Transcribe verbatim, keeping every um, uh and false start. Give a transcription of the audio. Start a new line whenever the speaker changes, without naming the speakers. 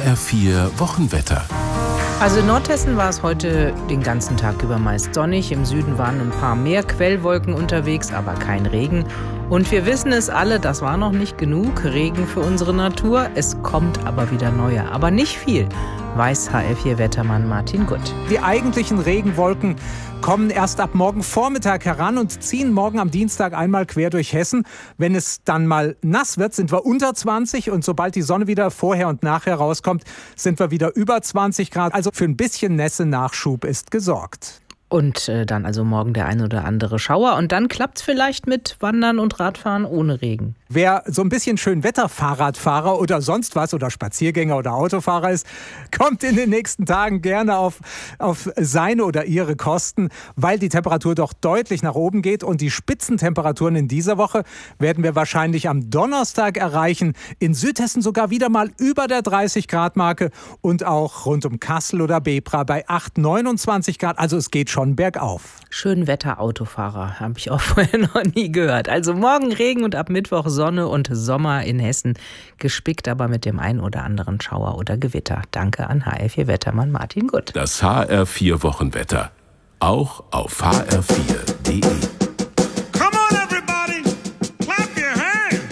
R vier Wochenwetter.
Also in Nordhessen war es heute den ganzen Tag über meist sonnig. Im Süden waren ein paar mehr Quellwolken unterwegs, aber kein Regen. Und wir wissen es alle, das war noch nicht genug Regen für unsere Natur. Es kommt aber wieder neuer, aber nicht viel, weiß H R vier Wettermann Martin Gutt.
Die eigentlichen Regenwolken kommen erst ab morgen Vormittag heran und ziehen morgen am Dienstag einmal quer durch Hessen. Wenn es dann mal nass wird, sind wir unter zwanzig und sobald die Sonne wieder vorher und nachher rauskommt, sind wir wieder über zwanzig Grad. Also für ein bisschen Nässe-Nachschub ist gesorgt.
Und äh, dann also morgen der ein oder andere Schauer. Und dann klappt es vielleicht mit Wandern und Radfahren ohne Regen.
Wer so ein bisschen Schönwetter-Fahrradfahrer oder sonst was oder Spaziergänger oder Autofahrer ist, kommt in den nächsten Tagen gerne auf, auf seine oder ihre Kosten, weil die Temperatur doch deutlich nach oben geht. Und die Spitzentemperaturen in dieser Woche werden wir wahrscheinlich am Donnerstag erreichen. In Südhessen sogar wieder mal über der dreißig Grad Marke und auch rund um Kassel oder Bebra bei acht, neunundzwanzig Grad. Also es geht schon bergauf.
Schönwetter-Autofahrer, habe ich auch vorher noch nie gehört. Also morgen Regen und ab Mittwoch Sonne und Sommer in Hessen. Gespickt aber mit dem ein oder anderen Schauer oder Gewitter. Danke an H R vier Wettermann Martin Gutt.
Das H R vier Wochenwetter. Auch auf H R vier Punkt de.